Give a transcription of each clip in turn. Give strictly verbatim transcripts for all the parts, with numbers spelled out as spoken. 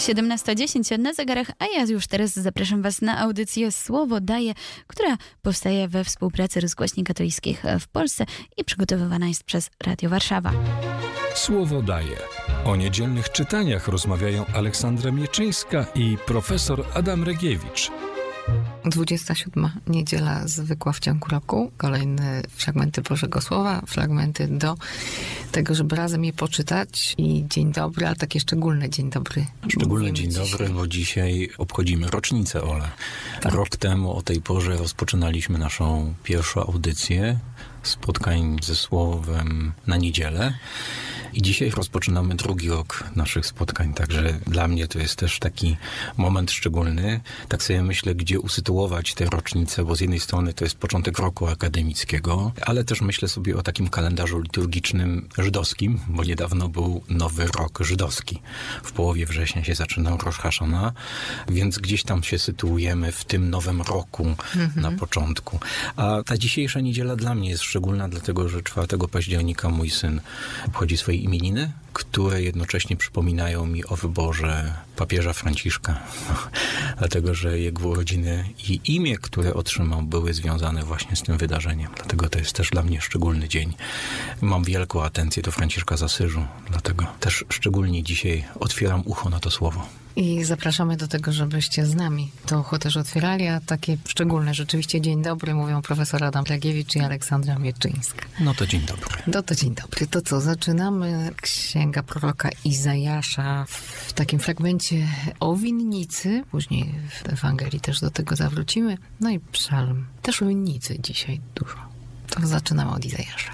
siedemnasta dziesięć na zegarach, a ja już teraz zapraszam Was na audycję Słowo Daje, która powstaje we współpracy Rozgłośni Katolickich w Polsce i przygotowywana jest przez Radio Warszawa. Słowo Daje. O niedzielnych czytaniach rozmawiają Aleksandra Mieczyńska i profesor Adam Regiewicz. dwudziesta siódma niedziela zwykła w ciągu roku. Kolejne fragmenty Bożego Słowa, fragmenty do tego, żeby razem je poczytać. I dzień dobry, ale takie szczególne dzień dobry. Szczególny dzień dzisiaj. dobry, bo dzisiaj obchodzimy rocznicę, Ole. Tak. Rok temu o tej porze rozpoczynaliśmy naszą pierwszą audycję spotkań ze Słowem na niedzielę. I dzisiaj rozpoczynamy drugi rok naszych spotkań, także dla mnie to jest też taki moment szczególny. Tak sobie myślę, gdzie usytuować te rocznice, bo z jednej strony to jest początek roku akademickiego, ale też myślę sobie o takim kalendarzu liturgicznym żydowskim, bo niedawno był nowy rok żydowski. W połowie września się zaczynał Rosh Hashana, więc gdzieś tam się sytuujemy w tym nowym roku mhm. na początku. A ta dzisiejsza niedziela dla mnie jest szczególna, dlatego że czwartego października mój syn obchodzi swoje imieniny, które jednocześnie przypominają mi o wyborze papieża Franciszka. Dlatego, że jego urodziny i imię, które otrzymał, były związane właśnie z tym wydarzeniem. Dlatego to jest też dla mnie szczególny dzień. Mam wielką atencję do Franciszka z Asyżu, dlatego też szczególnie dzisiaj otwieram ucho na to słowo. I zapraszamy do tego, żebyście z nami to ucho też otwierali, a takie szczególne rzeczywiście dzień dobry mówią profesor Adam Regiewicz i Aleksandra Mieczyńska. No to dzień dobry. No to dzień dobry. To co, zaczynamy Księga proroka Izajasza w takim fragmencie o winnicy. Później w Ewangelii też do tego zawrócimy. No i psalm. Też o winnicy dzisiaj dużo. To zaczynamy od Izajasza.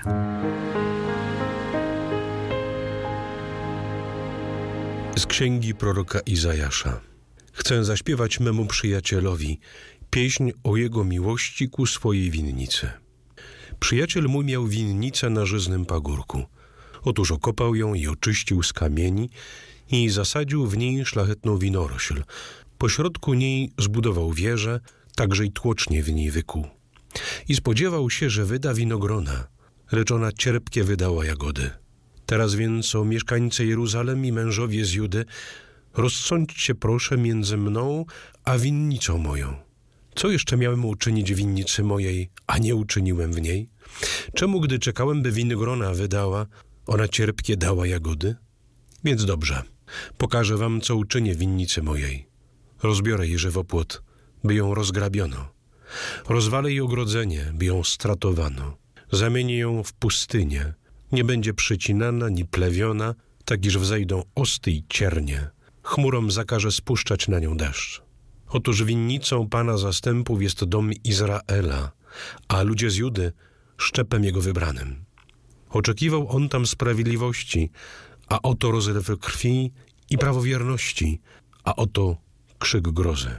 Z księgi proroka Izajasza. Chcę zaśpiewać memu przyjacielowi pieśń o jego miłości ku swojej winnicy. Przyjaciel mój miał winnicę na żyznym pagórku. Otóż okopał ją i oczyścił z kamieni i zasadził w niej szlachetną winorośl. Pośrodku niej zbudował wieżę, także i tłocznie w niej wykuł. I spodziewał się, że wyda winogrona, lecz ona cierpkie wydała jagody. Teraz więc, o mieszkańcy Jeruzalem i mężowie z Judy, rozsądźcie proszę między mną a winnicą moją. Co jeszcze miałem uczynić w winnicy mojej, a nie uczyniłem w niej? Czemu, gdy czekałem, by winogrona wydała, ona cierpkie dała jagody? Więc dobrze, pokażę wam, co uczynię w winnicy mojej. Rozbiorę jej żywopłot, by ją rozgrabiono. Rozwalę jej ogrodzenie, by ją stratowano. Zamienię ją w pustynię. Nie będzie przycinana, ni plewiona, tak iż wzejdą osty i ciernie. Chmurom zakaże spuszczać na nią deszcz. Otóż winnicą Pana zastępów jest dom Izraela, a ludzie z Judy szczepem jego wybranym. Oczekiwał on tam sprawiedliwości, a oto rozlew krwi i prawowierności, a oto krzyk grozy.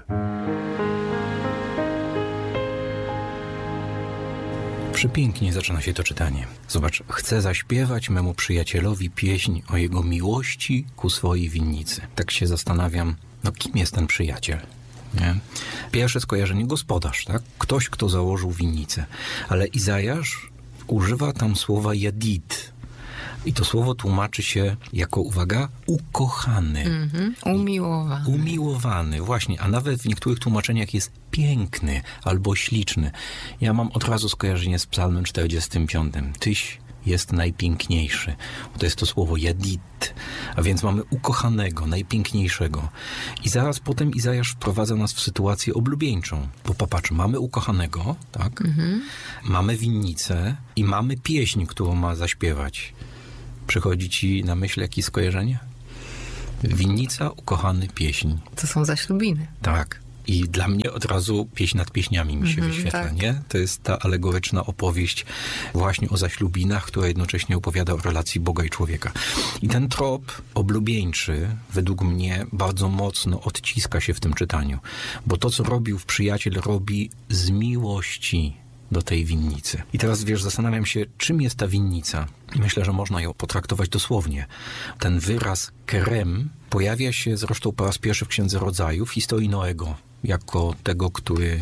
Przepięknie zaczyna się to czytanie. Zobacz, chcę zaśpiewać memu przyjacielowi pieśń o jego miłości ku swojej winnicy. Tak się zastanawiam, no kim jest ten przyjaciel? Nie? Pierwsze skojarzenie gospodarz, tak? Ktoś, kto założył winnicę. Ale Izajasz używa tam słowa jadid. I to słowo tłumaczy się jako, uwaga, ukochany. Mm-hmm. Umiłowany. Umiłowany, właśnie. A nawet w niektórych tłumaczeniach jest piękny albo śliczny. Ja mam od razu skojarzenie z psalmem czterdziestym piątym. Tyś jest najpiękniejszy. To jest to słowo jadid. A więc mamy ukochanego, najpiękniejszego. I zaraz potem Izajasz wprowadza nas w sytuację oblubieńczą. Bo popatrz, mamy ukochanego, tak? Mm-hmm. Mamy winnicę i mamy pieśń, którą ma zaśpiewać. Przychodzi ci na myśl jakieś skojarzenie? Winnica, ukochany, pieśń. To są zaślubiny. Tak. I dla mnie od razu pieśń nad pieśniami mi się mm-hmm, wyświetla, tak. Nie? To jest ta alegoryczna opowieść właśnie o zaślubinach, która jednocześnie opowiada o relacji Boga i człowieka. I ten trop oblubieńczy, według mnie, bardzo mocno odciska się w tym czytaniu. Bo to, co robił w przyjaciel, robi z miłości do tej winnicy. I teraz, wiesz, zastanawiam się, czym jest ta winnica. I myślę, że można ją potraktować dosłownie. Ten wyraz kerem pojawia się zresztą po raz pierwszy w Księdze Rodzaju, w historii Noego, jako tego, który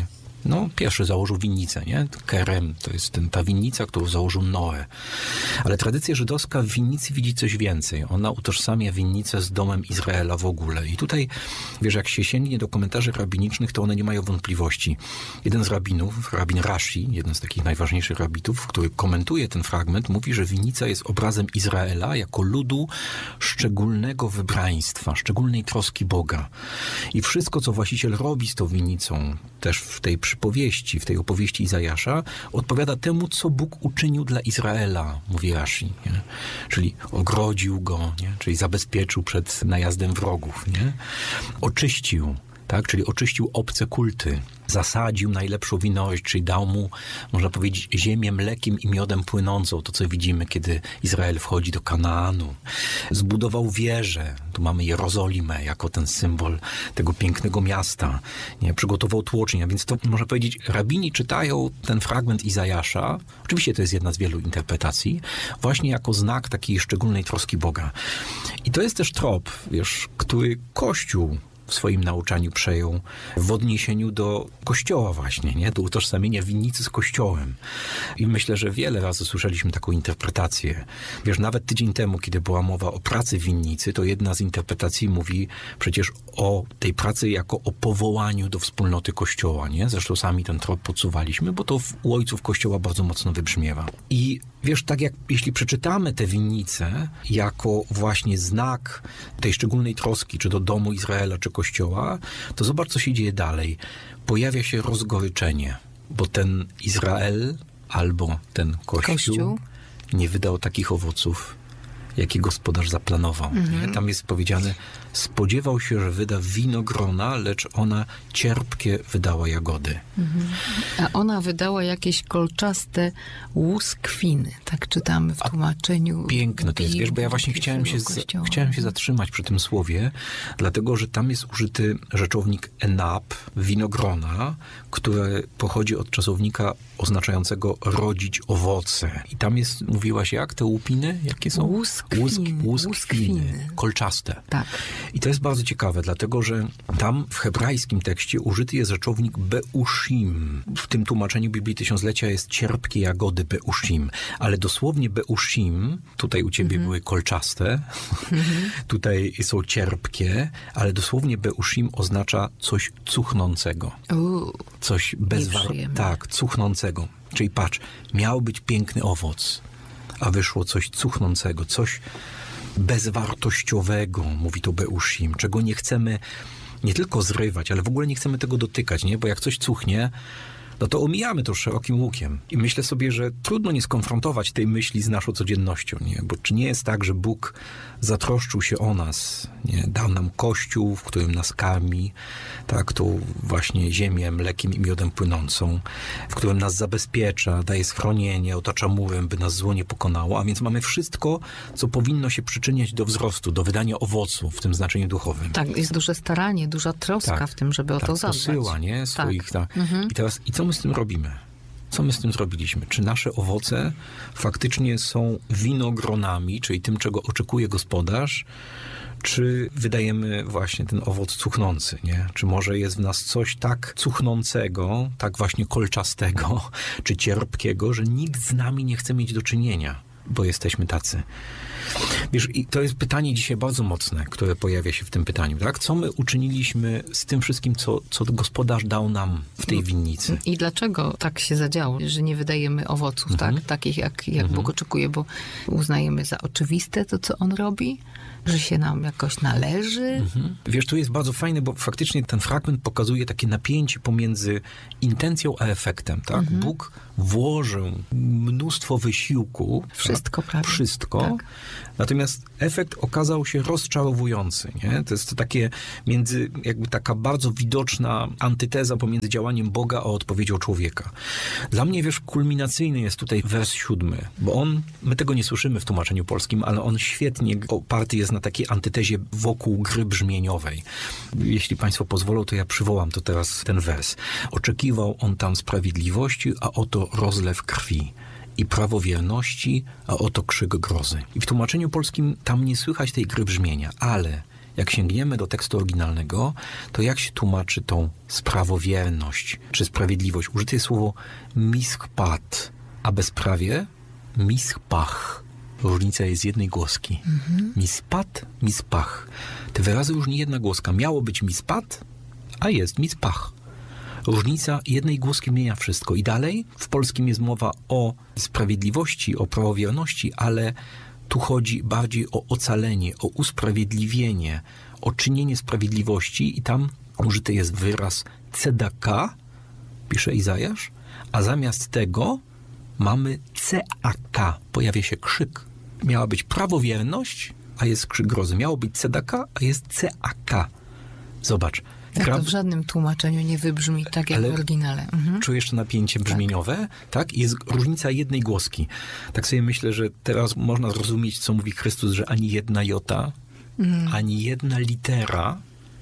No, pierwszy założył winnicę, nie? Kerem to jest ten, ta winnica, którą założył Noe. Ale tradycja żydowska w winnicy widzi coś więcej. Ona utożsamia winnicę z domem Izraela w ogóle. I tutaj, wiesz, jak się sięgnie do komentarzy rabinicznych, to one nie mają wątpliwości. Jeden z rabinów, rabin Rashi, jeden z takich najważniejszych rabitów, który komentuje ten fragment, mówi, że winnica jest obrazem Izraela jako ludu szczególnego wybraństwa, szczególnej troski Boga. I wszystko, co właściciel robi z tą winnicą, też w tej przypowieści, w tej opowieści Izajasza, odpowiada temu, co Bóg uczynił dla Izraela, mówi Rashi. Nie? Czyli ogrodził go, nie? Czyli zabezpieczył przed najazdem wrogów, nie? Oczyścił, tak? Czyli oczyścił obce kulty. Zasadził najlepszą winność, czyli dał mu, można powiedzieć, ziemię mlekiem i miodem płynącą, to co widzimy, kiedy Izrael wchodzi do Kanaanu. Zbudował wieżę, tu mamy Jerozolimę jako ten symbol tego pięknego miasta. Nie? Przygotował tłocznię, a więc to można powiedzieć, rabini czytają ten fragment Izajasza, oczywiście to jest jedna z wielu interpretacji, właśnie jako znak takiej szczególnej troski Boga. I to jest też trop, wiesz, który Kościół w swoim nauczaniu przejął w odniesieniu do Kościoła właśnie, nie? Do utożsamienia winnicy z Kościołem. I myślę, że wiele razy słyszeliśmy taką interpretację. Wiesz, nawet tydzień temu, kiedy była mowa o pracy w winnicy, to jedna z interpretacji mówi przecież o tej pracy jako o powołaniu do wspólnoty Kościoła, nie? Zresztą sami ten trop podsuwaliśmy, bo to u ojców Kościoła bardzo mocno wybrzmiewa. I wiesz, tak jak jeśli przeczytamy tę winnicę jako właśnie znak tej szczególnej troski, czy do domu Izraela, czy Kościoła, to zobacz, co się dzieje dalej. Pojawia się rozgoryczenie, bo ten Izrael albo ten Kościół, Kościół? nie wydał takich owoców, jakie gospodarz zaplanował. Mhm. Tam jest powiedziane, spodziewał się, że wyda winogrona, lecz ona cierpkie wydała jagody. Mhm. A ona wydała jakieś kolczaste łuskwiny. Tak czytamy w tłumaczeniu. A piękne to jest, wiesz, bo ja właśnie chciałem się, z, chciałem się zatrzymać przy tym słowie, dlatego, że tam jest użyty rzeczownik enap, winogrona, które pochodzi od czasownika oznaczającego rodzić owoce. I tam jest, mówiłaś jak, te łupiny? Jakie są? Łuskwiny. Łusk, łuskwiny. Kolczaste. Tak. I to jest bardzo ciekawe, dlatego, że tam w hebrajskim tekście użyty jest rzeczownik beushim. W tym tłumaczeniu Biblii Tysiąclecia jest cierpkie jagody beushim, ale dosłownie beushim, tutaj u ciebie mm-hmm. były kolczaste, mm-hmm. tutaj są cierpkie, ale dosłownie beushim oznacza coś cuchnącego. Uu, coś bezwartościowego. Tak, cuchnącego. Czyli patrz, miał być piękny owoc, a wyszło coś cuchnącego, coś bezwartościowego, mówi to beushim, czego nie chcemy nie tylko zrywać, ale w ogóle nie chcemy tego dotykać, nie? Bo jak coś cuchnie, no to omijamy to szerokim łukiem. I myślę sobie, że trudno nie skonfrontować tej myśli z naszą codziennością, nie? Bo czy nie jest tak, że Bóg zatroszczył się o nas, nie? Dał nam Kościół, w którym nas karmi, tak, tą właśnie ziemię mlekiem i miodem płynącą, w którym nas zabezpiecza, daje schronienie, otacza murem, by nas zło nie pokonało, a więc mamy wszystko, co powinno się przyczyniać do wzrostu, do wydania owocu w tym znaczeniu duchowym. Tak, jest duże staranie, duża troska tak, w tym, żeby tak, o to zadbać. Posyła, nie? Swoich, tak. Tak. Mhm. I teraz, i co my z tym robimy? Co my z tym zrobiliśmy? Czy nasze owoce faktycznie są winogronami, czyli tym, czego oczekuje gospodarz, czy wydajemy właśnie ten owoc cuchnący, nie? Czy może jest w nas coś tak cuchnącego, tak właśnie kolczastego, czy cierpkiego, że nikt z nami nie chce mieć do czynienia, bo jesteśmy tacy. Wiesz, i to jest pytanie dzisiaj bardzo mocne, które pojawia się w tym pytaniu, tak? Co my uczyniliśmy z tym wszystkim, co, co gospodarz dał nam w tej winnicy? I dlaczego tak się zadziało, że nie wydajemy owoców, mhm. tak? Takich, jak, jak mhm. Bóg oczekuje, bo uznajemy za oczywiste to, co On robi? Że się nam jakoś należy? Mhm. Wiesz, to jest bardzo fajne, bo faktycznie ten fragment pokazuje takie napięcie pomiędzy intencją a efektem, tak? Mhm. Bóg włożył mnóstwo wysiłku. Wszystko, tak? prawda? Wszystko. Tak. Natomiast efekt okazał się rozczarowujący, nie? To jest to takie między, jakby taka bardzo widoczna antyteza pomiędzy działaniem Boga a odpowiedzią człowieka. Dla mnie, wiesz, kulminacyjny jest tutaj wers siódmy, bo on, my tego nie słyszymy w tłumaczeniu polskim, ale on świetnie oparty jest na takiej antytezie wokół gry brzmieniowej. Jeśli państwo pozwolą, to ja przywołam to teraz ten wers. Oczekiwał on tam sprawiedliwości, a oto rozlew krwi. I prawowierności, a oto krzyk grozy. I w tłumaczeniu polskim tam nie słychać tej gry brzmienia, ale jak sięgniemy do tekstu oryginalnego, to jak się tłumaczy tą sprawowierność czy sprawiedliwość? Użyte jest słowo mischpat, a bezprawie mispach. Różnica jest jednej głoski. Mhm. Mispat, mispach. Te wyrazy różni jedna głoska. Miało być mispat, a jest mispach. Różnica jednej głoski zmienia wszystko. I dalej w polskim jest mowa o sprawiedliwości, o prawowierności, ale tu chodzi bardziej o ocalenie, o usprawiedliwienie, o czynienie sprawiedliwości i tam użyty jest wyraz cedaka, pisze Izajasz, a zamiast tego mamy ceaka, pojawia się krzyk. Miała być prawowierność, a jest krzyk grozy. Miało być cedaka, a jest ceaka. Zobacz. Tak, to w żadnym tłumaczeniu nie wybrzmi tak jak ale w oryginale. Mhm. Czujesz to napięcie brzmieniowe, tak. tak? Jest różnica jednej głoski. Tak sobie myślę, że teraz można zrozumieć, co mówi Chrystus, że ani jedna jota, mhm. ani jedna litera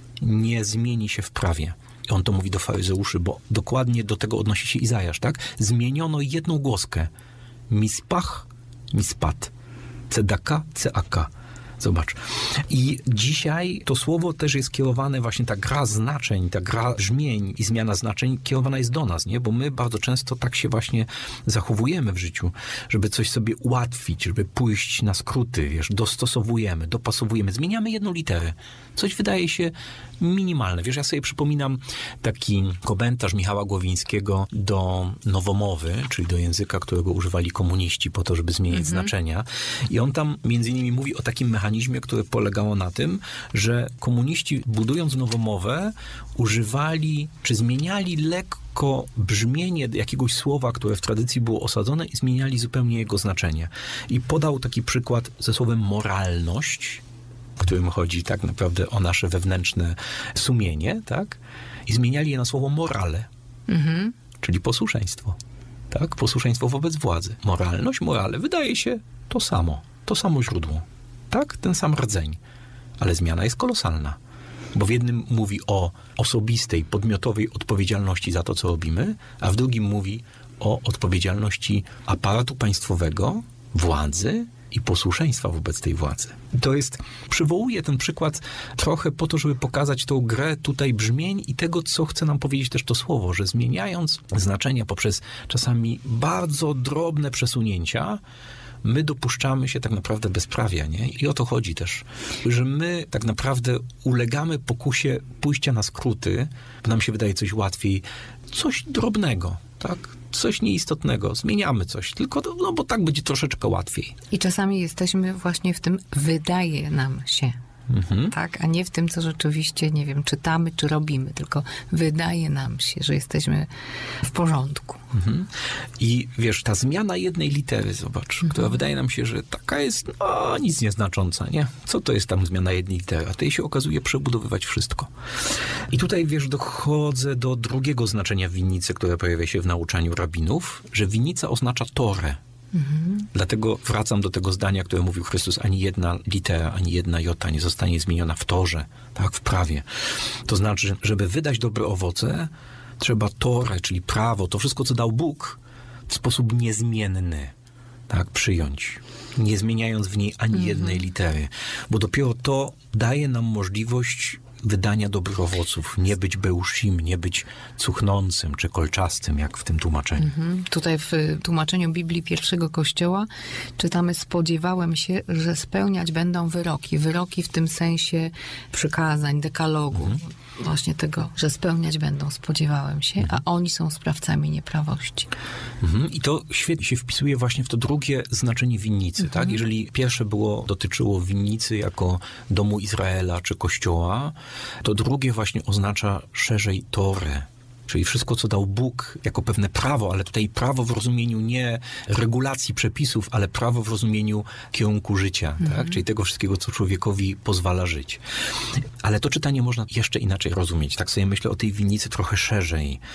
nie zmieni się w prawie. I on to mówi do faryzeuszy, bo dokładnie do tego odnosi się Izajasz, tak? Zmieniono jedną głoskę. Mispach, mispat. Cedaka, ceaka. Zobacz. I dzisiaj to słowo też jest kierowane, właśnie ta gra znaczeń, ta gra brzmień i zmiana znaczeń kierowana jest do nas, nie? Bo my bardzo często tak się właśnie zachowujemy w życiu, żeby coś sobie ułatwić, żeby pójść na skróty, wiesz, dostosowujemy, dopasowujemy, zmieniamy jedną literę. Coś wydaje się minimalne. Wiesz, ja sobie przypominam taki komentarz Michała Głowińskiego do nowomowy, czyli do języka, którego używali komuniści po to, żeby zmieniać mhm. znaczenia. I on tam między innymi mówi o takim mechanizmie, który polegało na tym, że komuniści budując nowomowę używali, czy zmieniali lekko brzmienie jakiegoś słowa, które w tradycji było osadzone i zmieniali zupełnie jego znaczenie. I podał taki przykład ze słowem moralność, w którym chodzi tak naprawdę o nasze wewnętrzne sumienie, tak? I zmieniali je na słowo morale, mhm. czyli posłuszeństwo. Tak? Posłuszeństwo wobec władzy. Moralność, morale. Wydaje się to samo. To samo źródło. Tak? Ten sam rdzeń. Ale zmiana jest kolosalna. Bo w jednym mówi o osobistej, podmiotowej odpowiedzialności za to, co robimy, a w drugim mówi o odpowiedzialności aparatu państwowego, władzy i posłuszeństwa wobec tej władzy. To jest, przywołuję ten przykład trochę po to, żeby pokazać tą grę tutaj brzmień i tego, co chce nam powiedzieć też to słowo, że zmieniając znaczenia poprzez czasami bardzo drobne przesunięcia, my dopuszczamy się tak naprawdę bezprawia, nie? I o to chodzi też, że my tak naprawdę ulegamy pokusie pójścia na skróty, bo nam się wydaje coś łatwiej, coś drobnego, tak? Coś nieistotnego, zmieniamy coś, tylko to, no bo tak będzie troszeczkę łatwiej. I czasami jesteśmy właśnie w tym wydaje nam się, mhm. tak? A nie w tym, co rzeczywiście, nie wiem, czytamy, czy robimy, tylko wydaje nam się, że jesteśmy w porządku. Mhm. I wiesz, ta zmiana jednej litery, zobacz, mhm. która wydaje nam się, że taka jest, no, nic nieznacząca, nie? Co to jest tam zmiana jednej litery? A tej się okazuje przebudowywać wszystko. I tutaj, wiesz, dochodzę do drugiego znaczenia winnicy, które pojawia się w nauczaniu rabinów, że winnica oznacza torę. Mhm. Dlatego wracam do tego zdania, które mówił Chrystus, ani jedna litera, ani jedna jota nie zostanie zmieniona w torze, tak, w prawie. To znaczy, żeby wydać dobre owoce, trzeba torę, czyli prawo, to wszystko, co dał Bóg, w sposób niezmienny, tak, przyjąć, nie zmieniając w niej ani mhm. jednej litery. Bo dopiero to daje nam możliwość wydania dobrych owoców, nie być bełszim, nie być cuchnącym czy kolczastym, jak w tym tłumaczeniu. Mhm. Tutaj w tłumaczeniu Biblii pierwszego Kościoła czytamy: spodziewałem się, że spełniać będą wyroki. Wyroki w tym sensie przykazań, dekalogu. Mhm. Właśnie tego, że spełniać będą, spodziewałem się, mhm. a oni są sprawcami nieprawości. Mhm. I to świetnie się wpisuje właśnie w to drugie znaczenie winnicy, mhm. tak? Jeżeli pierwsze było, dotyczyło winnicy jako domu Izraela czy Kościoła, to drugie właśnie oznacza szerzej torę. Czyli wszystko, co dał Bóg jako pewne prawo, ale tutaj prawo w rozumieniu nie regulacji przepisów, ale prawo w rozumieniu kierunku życia, mm-hmm. tak? Czyli tego wszystkiego, co człowiekowi pozwala żyć. Ale to czytanie można jeszcze inaczej rozumieć. Tak sobie myślę o tej winnicy trochę szerzej.